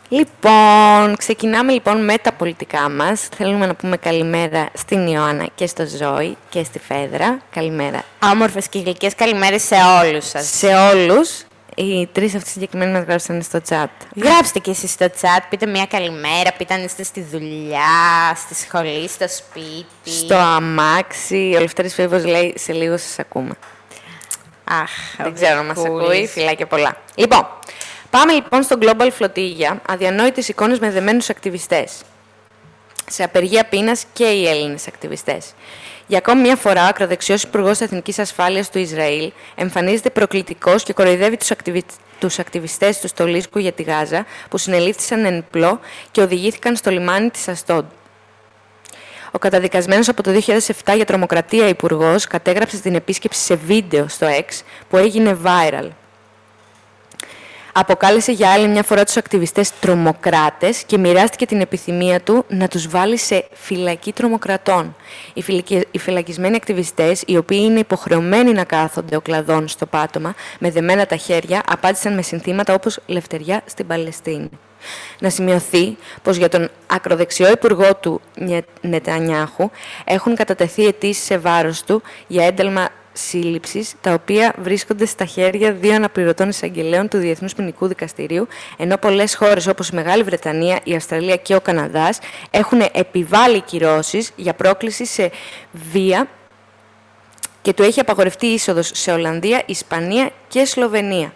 Λοιπόν, ξεκινάμε λοιπόν με τα πολιτικά μας. Θέλουμε να πούμε καλημέρα στην Ιωάννα και στο Ζώη και στη Φέδρα. Καλημέρα. Όμορφες και γλυκές καλημέρες σε όλους σας. Σε όλους. Οι τρεις αυτοί συγκεκριμένοι μας γράψαν στο chat. Γράψτε και εσείς στο chat, πείτε μια καλημέρα, πείτε αν είστε στη δουλειά, στη σχολή, στο σπίτι. Στο αμάξι. Ο Λευτέρης Φίβος λέει σε λίγο σας ακούμε. Αχ, δεν ξέρω αν μας ακούει, φιλάκια πολλά. Λοιπόν, πάμε λοιπόν στο Global Flotilla, αδιανόητες εικόνες με δεμένους ακτιβιστές. Σε απεργία πείνας και οι Έλληνες ακτιβιστές. Για ακόμη μια φορά, ο ακροδεξιός υπουργός Εθνικής Ασφάλειας του Ισραήλ εμφανίζεται προκλητικός και κοροϊδεύει τους ακτιβιστές του Στολίσκου για τη Γάζα, που συνελήφθησαν εν πλώ και οδηγήθηκαν στο λιμάνι της Αστόντ. Ο καταδικασμένος από το 2007 για τρομοκρατία υπουργός κατέγραψε την επίσκεψη σε βίντεο στο X που έγινε viral. Αποκάλεσε για άλλη μια φορά τους ακτιβιστές τρομοκράτες και μοιράστηκε την επιθυμία του να τους βάλει σε φυλακή τρομοκρατών. Οι φυλακισμένοι ακτιβιστές, οι οποίοι είναι υποχρεωμένοι να κάθονται οκλαδών στο πάτωμα με δεμένα τα χέρια, απάντησαν με συνθήματα όπως «Λευτεριά στην Παλαιστίνη». Να σημειωθεί πως για τον ακροδεξιό υπουργό του Νετανιάχου έχουν κατατεθεί αιτήσεις σε βάρος του για ένταλμα σύλληψης, τα οποία βρίσκονται στα χέρια δύο αναπληρωτών εισαγγελέων του Διεθνούς Ποινικού Δικαστηρίου, ενώ πολλές χώρες όπως η Μεγάλη Βρετανία, η Αυστραλία και ο Καναδάς έχουν επιβάλει κυρώσεις για πρόκληση σε βία και του έχει απαγορευτεί είσοδος σε Ολλανδία, Ισπανία και Σλοβενία.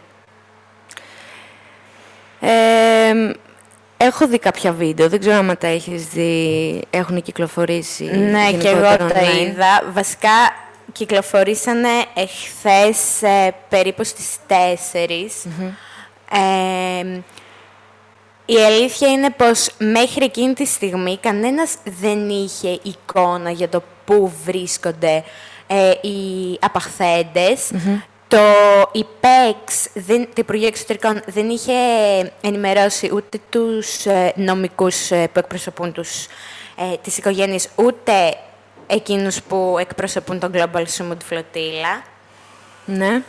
Έχω δει κάποια βίντεο, δεν ξέρω αν τα έχεις δει, έχουν κυκλοφορήσει. Ναι, και εγώ τα είδα. Βασικά κυκλοφορήσανε εχθές περίπου στις 4. Η αλήθεια είναι πως μέχρι εκείνη τη στιγμή κανένας δεν είχε εικόνα για το πού βρίσκονται οι απαχθέντες. Το ΙΠΕΞ, το Υπουργείο Εξωτερικών, δεν είχε ενημερώσει ούτε τους νομικούς που εκπροσωπούν τις οικογένειες, ούτε εκείνους που εκπροσωπούν τον Global Summit Flotilla. Ναι.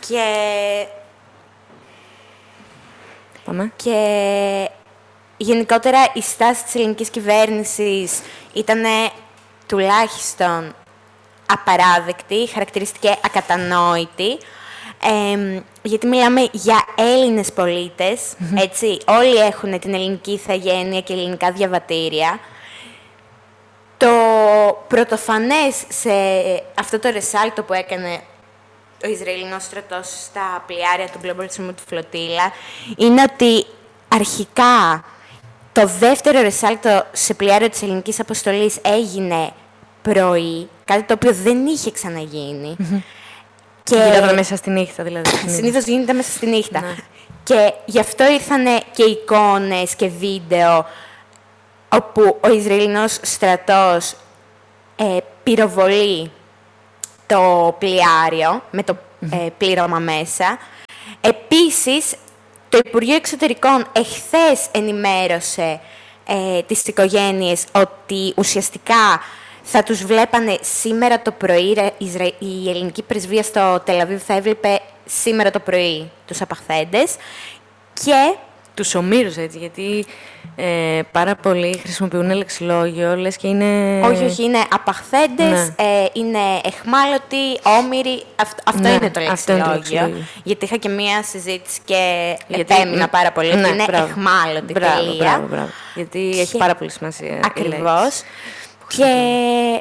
Πάμε. Και γενικότερα η στάση της ελληνικής κυβέρνησης ήταν τουλάχιστον απαράδεκτη, χαρακτηριστική ακατανόητη. Γιατί μιλάμε για Έλληνες πολίτες, έτσι, όλοι έχουν την ελληνική ηθαγένεια και ελληνικά διαβατήρια. Το πρωτοφανές σε αυτό το ρεσάλτο που έκανε ο Ισραηλινός στρατός στα πλοιάρια του Global Summit Flotilla είναι ότι αρχικά το δεύτερο ρεσάλτο σε πλοιάριο της ελληνικής αποστολής έγινε πρωί, κάτι το οποίο δεν είχε ξαναγίνει. Γινόταν μέσα στη νύχτα, δηλαδή. Συνήθως γίνεται μέσα στη νύχτα. Ναι. Και γι' αυτό ήρθαν και εικόνες και βίντεο όπου ο Ισραηλινός στρατός πυροβολεί το πλοιάριο με το πλήρωμα μέσα. Επίσης, το Υπουργείο Εξωτερικών εχθές ενημέρωσε τις οικογένειες ότι ουσιαστικά θα τους βλέπανε σήμερα το πρωί, η ελληνική πρεσβεία στο Τελαβίβ θα έβλεπε σήμερα το πρωί τους απαχθέντες και τους ομήρους, έτσι, γιατί πάρα πολλοί χρησιμοποιούν λεξιλόγιο, λες και είναι... Όχι, είναι απαχθέντες, είναι εχμάλωτοι, όμηροι, αυτό είναι το λεξιλόγιο. Γιατί είχα και μία συζήτηση και επέμεινα πάρα πολύ, ότι είναι εχμάλωτοι, τελεία. Μπράβο. Γιατί έχει πάρα πολύ σημασία. Ακριβώς. Και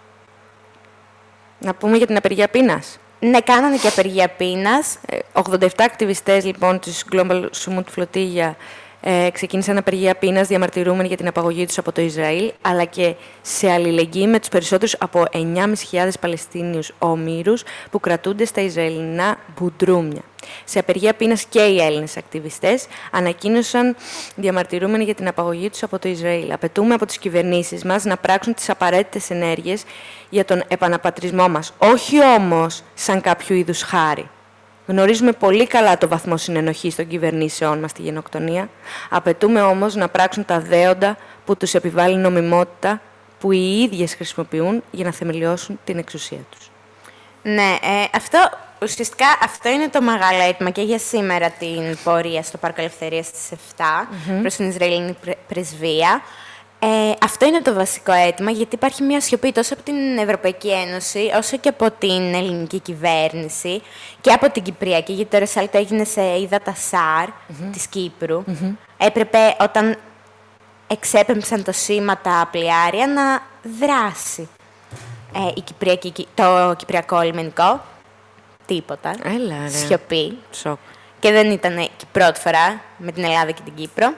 να πούμε για την απεργία πείνας. Ναι, κάνανε και απεργία πείνας. 87 ακτιβιστές λοιπόν της Global Summit Flotilla ξεκίνησαν απεργία πείνας διαμαρτυρούμενοι για την απαγωγή τους από το Ισραήλ, αλλά και σε αλληλεγγύη με τους περισσότερους από 9.500 Παλαιστίνιους ομήρους που κρατούνται στα Ισραηλινά μπουντρούμια. Σε απεργία πείνας και οι Έλληνες ακτιβιστές ανακοίνωσαν διαμαρτυρούμενοι για την απαγωγή τους από το Ισραήλ. Απαιτούμε από τις κυβερνήσεις μας να πράξουν τις απαραίτητες ενέργειες για τον επαναπατρισμό μας, όχι όμως σαν κάποιο είδους χάρη. Γνωρίζουμε πολύ καλά το βαθμό συνενοχής των κυβερνήσεών μας στη γενοκτονία. Απαιτούμε όμως να πράξουν τα δέοντα που τους επιβάλλει η νομιμότητα που οι ίδιες χρησιμοποιούν για να θεμελιώσουν την εξουσία τους. Ναι, αυτό ουσιαστικά αυτό είναι το μεγάλο αίτημα και για σήμερα την πορεία στο Πάρκο Ελευθερίας στις 7 προς την Ισραηλινή Πρεσβεία. Αυτό είναι το βασικό αίτημα, γιατί υπάρχει μια σιωπή τόσο από την Ευρωπαϊκή Ένωση, όσο και από την ελληνική κυβέρνηση και από την Κυπριακή, γιατί το Ρεσάλτο έγινε σε ύδατα ΣΑΡ της Κύπρου. Έπρεπε, όταν εξέπεμψαν το σήμα τα πλοιάρια, να δράσει το Κυπριακό λιμενικό. Τίποτα. Έλα, ρε. Σιωπή. Σοκ. Και δεν ήταν και η πρώτη φορά με την Ελλάδα και την Κύπρο.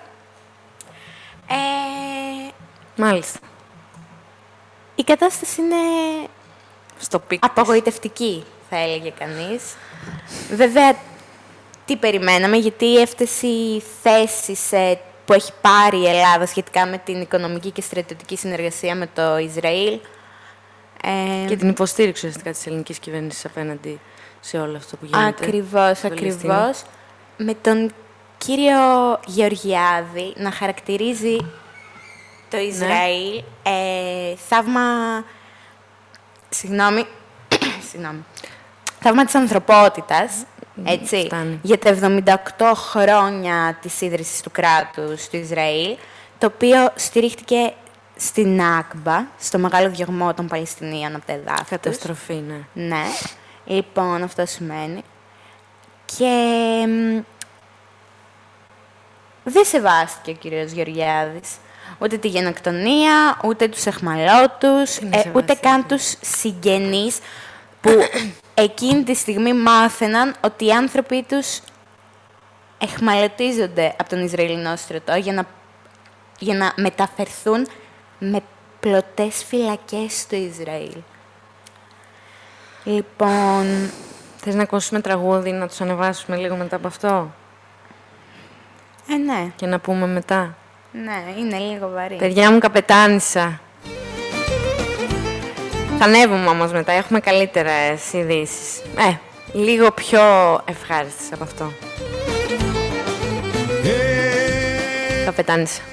Μάλιστα. Η κατάσταση είναι Στο πικ. απογοητευτική, θα έλεγε κανείς. Βέβαια, τι περιμέναμε, γιατί αυτές οι θέσεις που έχει πάρει η Ελλάδα σχετικά με την οικονομική και στρατιωτική συνεργασία με το Ισραήλ. Και την υποστήριξη ουσιαστικά της ελληνικής κυβέρνησης απέναντι σε όλο αυτό που γίνεται. Ακριβώς. Με τον κύριο Γεωργιάδη να χαρακτηρίζει το Ισραήλ θαύμα... Συγγνώμη. Θαύμα της ανθρωπότητας, έτσι, Φτάνει. για τα 78 χρόνια της ίδρυσης του κράτους του Ισραήλ, το οποίο στηρίχτηκε στην Νάκμπα, στο μεγάλο διωγμό των Παλαιστινίων από τα εδάφη τους. Καταστροφή, ναι. Ναι. Λοιπόν, αυτό σημαίνει. Και δεν σεβάστηκε ο κύριος Γεωργιάδης ούτε τη γενοκτονία, ούτε τους αιχμαλώτους, ούτε καν τους συγγενείς που εκείνη τη στιγμή μάθαιναν ότι οι άνθρωποι τους αιχμαλωτίζονται από τον Ισραηλινό στρατό για να μεταφερθούν με πλωτές φυλακές στο Ισραήλ. Λοιπόν... Θες να ακούσουμε τραγούδι, να τους ανεβάσουμε λίγο μετά από αυτό? Ναι. Και να πούμε μετά. Ναι, είναι λίγο βαρύ. Παιδιά μου, καπετάνισσα. Θα ανέβουμε όμως μετά, έχουμε καλύτερες ειδήσεις. Λίγο πιο ευχάριστες από αυτό. Καπετάνισσα.